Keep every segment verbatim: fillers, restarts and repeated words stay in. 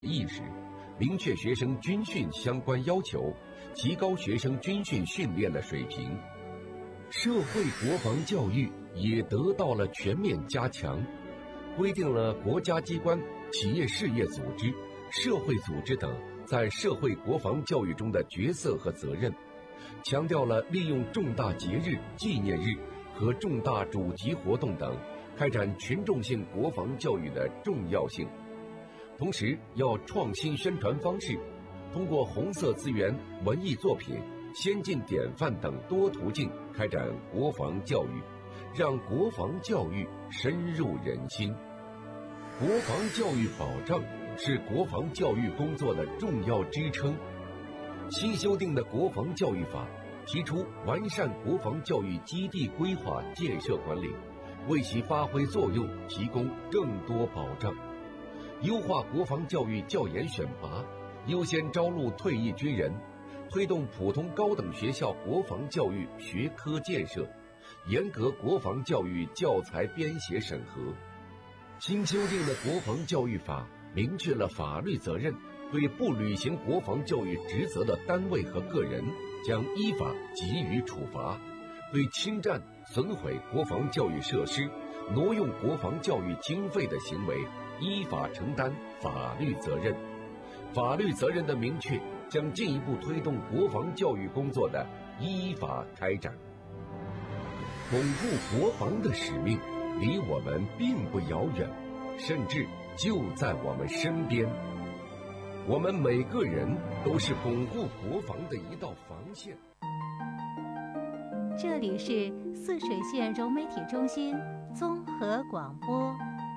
意识，明确学生军训相关要求，提高学生军训训练的水平。社会国防教育也得到了全面加强，规定了国家机关、企业事业组织、社会组织等在社会国防教育中的角色和责任，强调了利用重大节日、纪念日和重大主题活动等开展群众性国防教育的重要性。同时，要创新宣传方式，通过红色资源、文艺作品、先进典范等多途径开展国防教育，让国防教育深入人心。国防教育保障是国防教育工作的重要支撑。新修订的国防教育法提出完善国防教育基地规划建设管理，为其发挥作用提供更多保障。优化国防教育教研选拔，优先招录退役军人，推动普通高等学校国防教育学科建设，严格国防教育教材编写审核。新修订的国防教育法明确了法律责任，对不履行国防教育职责的单位和个人将依法给予处罚，对侵占、损毁国防教育设施、挪用国防教育经费的行为依法承担法律责任。法律责任的明确将进一步推动国防教育工作的依法开展。巩固国防的使命离我们并不遥远，甚至就在我们身边。我们每个人都是巩固国防的一道防线。 这里是泗水县融媒体中心综合广播。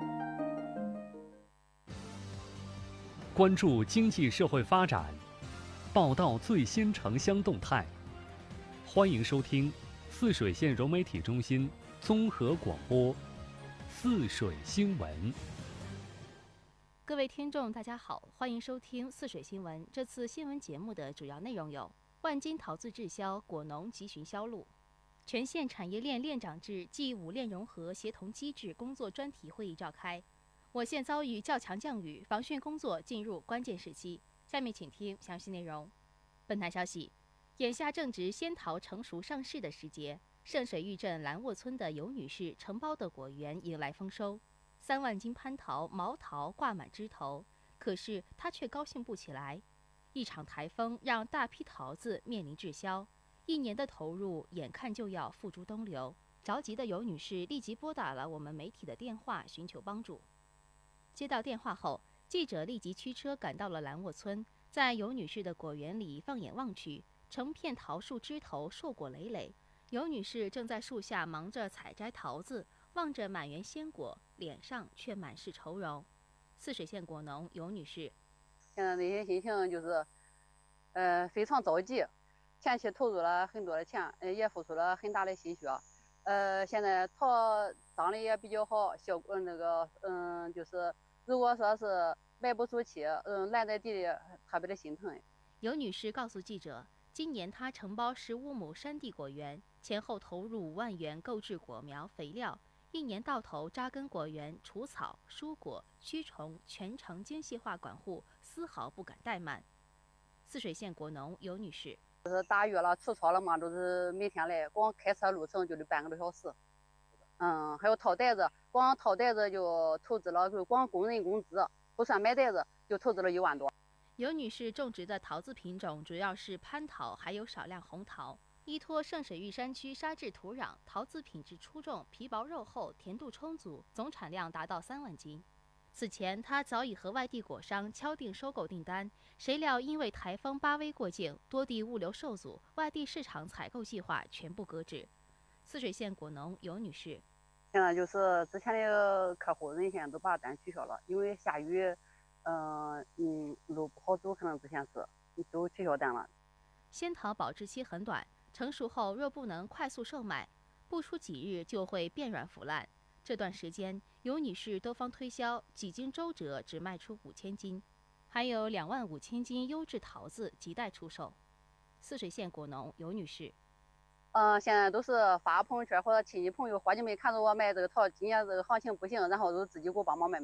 关注经济社会发展，报道最新城乡动态。欢迎收听泗水县融媒体中心综合广播泗水新闻。 各位听众大家好，欢迎收听泗水新闻。这次新闻节目的主要内容有：万金桃子滞销，果农急寻销路；全县产业链链长制暨五链融合协同机制工作专题会议召开；我县遭遇较强降雨，防汛工作进入关键时期。下面请听详细内容。本台消息，眼下正值仙桃成熟上市的时节，圣水峪镇蓝沃村的尤女士承包的果园迎来丰收，三万斤蟠桃、毛桃挂满枝头，可是她却高兴不起来。一场台风让大批桃子面临滞销，一年的投入眼看就要付诸东流。着急的尤女士立即拨打了我们媒体的电话寻求帮助。接到电话后，记者立即驱车赶到了蓝沃村，在尤女士的果园里放眼望去，成片桃树枝头硕果累累。尤女士正在树下忙着采摘桃子，望着满园鲜果，脸上却满是愁容。泗水县果农尤女士： 现在内心心情就是，呃，非常着急，前期投入了很多的钱，呃，也付出了很大的心血，呃，现在桃长得也比较好，效果那个，嗯，就是如果说是卖不出去，嗯，烂在地里，特别的心疼。 尤女士告诉记者，今年她承包十五亩山地果园，前后投入五万元购置果苗、肥料，一年到头扎根果园，除草、疏果、驱虫，全程精细化管护，丝毫不敢怠慢。泗水县果农尤女士： 就是打月了、除草了嘛，都是每天来，光开车路程就得半个多小时。嗯，还有套袋子，光套袋子就投资了，就光工人工资不算买袋子，就投资了一万多。 尤女士种植的桃子品种主要是蟠桃，还有少量红桃。依托圣水峪山区沙质土壤，桃子品质出众，皮薄肉厚，甜度充足，总产量达到三万斤。此前，她早已和外地果商敲定收购订单，谁料因为台风巴威过境，多地物流受阻，外地市场采购计划全部搁置。泗水县果农尤女士： 现在就是之前的客户人现在都把单取消了，因为下雨，嗯、呃、嗯，路不好走，可能之前是都取消单了。 仙桃保质期很短，成熟后若不能快速售卖，不出几日就会变软腐烂。这段时间，尤女士多方推销，几经周折只卖出五千斤，还有两万五千斤优质桃子亟待出售。泗水县果农尤女士： 嗯、呃，现在都是发朋友圈或者亲戚朋友，伙计们看着我卖这个桃，今年这个行情不行，然后都自己给我帮忙买买。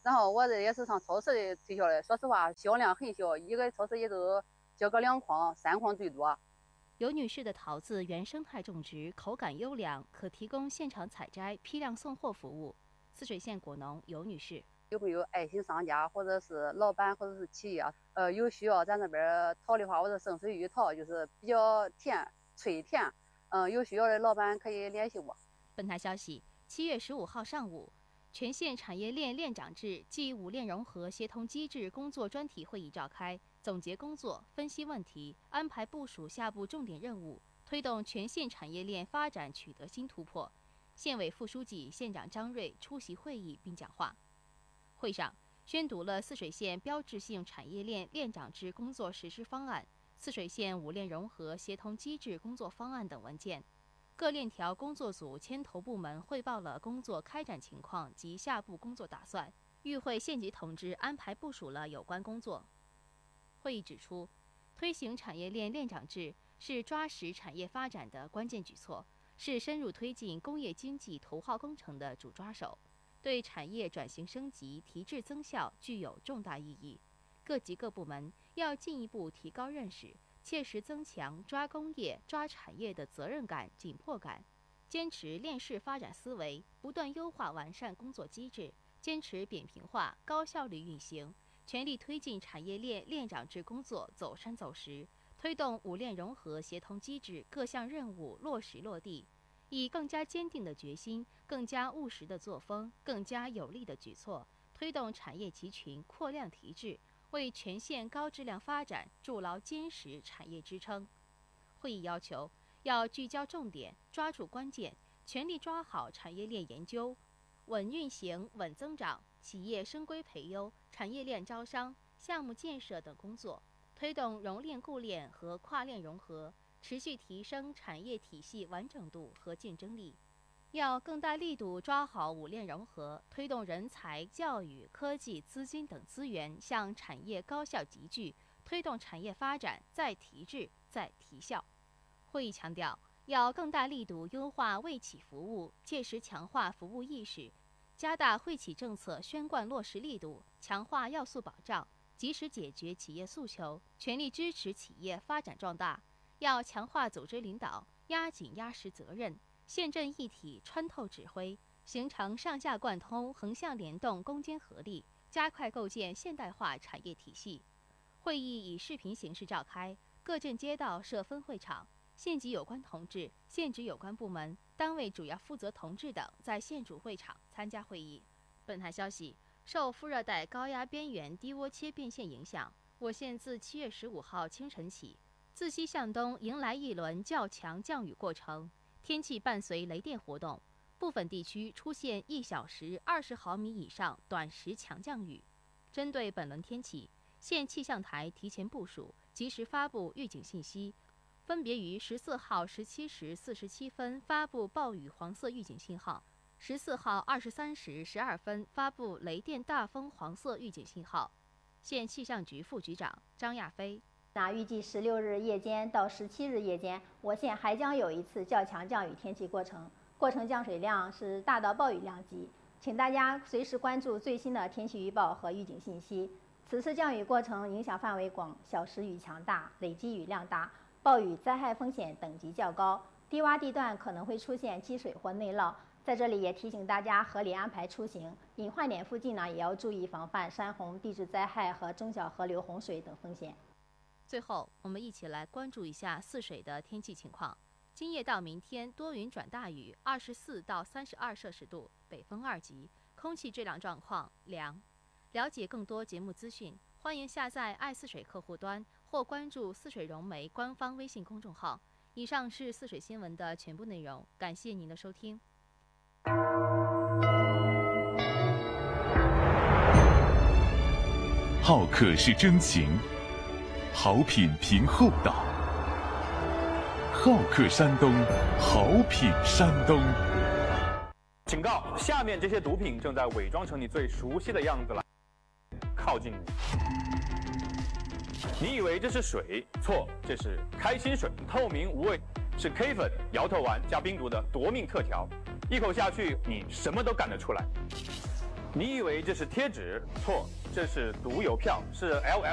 然后我这也是上超市里推销的，说实话销量很小，一个超市也就销个两筐、三筐最多。 尤女士的桃子原生态种植，口感优良，可提供现场采摘、批量送货服务。泗水县果农尤女士。 有没有爱心商家或者是老板或者是企业，呃，有需要咱这边桃的话，我是圣水玉桃，就是比较甜脆甜，嗯、呃，有需要的老板可以联系我。 本台消息：七月十五号上午，全县产业链链长制暨五链融合协同机制工作专题会议召开，总结工作，分析问题，安排部署下步重点任务，推动全县产业链发展取得新突破。县委副书记、县长张瑞出席会议并讲话。会上宣读了泗水县标志性产业链链长制工作实施方案、泗水县五链融合协同机制工作方案等文件。各链条工作组牵头部门汇报了工作开展情况及下步工作打算，与会县级同志安排部署了有关工作。会议指出，推行产业链链长制是抓实产业发展的关键举措，是深入推进工业经济头号工程的主抓手，对产业转型升级、提质增效具有重大意义。各级各部门要进一步提高认识，切实增强抓工业、抓产业的责任感、紧迫感，坚持链式发展思维，不断优化完善工作机制，坚持扁平化、高效率运行，全力推进产业链链长制工作走深走实，推动五链融合协同机制各项任务落实落地，以更加坚定的决心、更加务实的作风、更加有力的举措，推动产业集群扩量提质，为全县高质量发展筑牢坚实产业支撑。会议要求，要聚焦重点，抓住关键，全力抓好产业链研究、稳运行、稳增长、企业深规培优、产业链招商、项目建设等工作，推动融链固链和跨链融合，持续提升产业体系完整度和竞争力。要更大力度抓好五链融合，推动人才、教育、科技、资金等资源向产业高效集聚，推动产业发展再提质、再提效。会议强调，要更大力度优化卫企服务，切实强化服务意识，加大惠企政策宣贯落实力度，强化要素保障，及时解决企业诉求，全力支持企业发展壮大。要强化组织领导，压紧压实责任，县镇一体穿透指挥，形成上下贯通、横向联动、攻坚合力，加快构建现代化产业体系。会议以视频形式召开，各镇街道设分会场，县级有关同志、县直有关部门、单位主要负责同志等在县主会场参加会议。本台消息，受副热带高压边缘低涡切变线影响，我县自七月十五号清晨起，自西向东迎来一轮较强降雨过程，天气伴随雷电活动，部分地区出现一小时二十毫米以上短时强降雨。针对本轮天气，县气象台提前部署，及时发布预警信息，分别于十四号十七时四十七分发布暴雨黄色预警信号，十四号二十三时十二分发布雷电大风黄色预警信号。县气象局副局长张亚飞。 那预计十六日夜间到十七日夜间，我县还将有一次较强降雨天气过程，过程降水量是大到暴雨量级，请大家随时关注最新的天气预报和预警信息。此次降雨过程影响范围广，小时雨强大，累积雨量大，暴雨灾害风险等级较高，低洼地段可能会出现积水或内涝。在这里也提醒大家合理安排出行，隐患点附近呢也要注意防范山洪、地质灾害和中小河流洪水等风险。 最后，我们一起来关注一下泗水的天气情况。今夜到明天多云转大雨，二十四到三十二摄氏度，北风二级，空气质量状况良。了解更多节目资讯，欢迎下载爱泗水客户端或关注泗水融媒官方微信公众号。以上是泗水新闻的全部内容，感谢您的收听。 好客是真情，好品凭厚道。好客山东，好品山东。 警告：下面这些毒品正在伪装成你最熟悉的样子来靠近你。你以为这是水？错，这是开心水，透明无味，是 K 粉、摇头丸加冰毒的夺命特调，一口下去，你什么都干得出来。 你以为这是贴纸？错，这是毒邮票，是 L L。